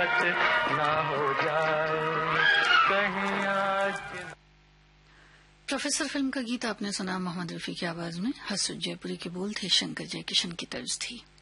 रात ना हो जाए कहीं आज। प्रोफेसर फिल्म का गीत आपने सुना मोहम्मद रफी की आवाज में। हसरत जयपुरी के बोल थे, शंकर जयकिशन की तर्ज थी।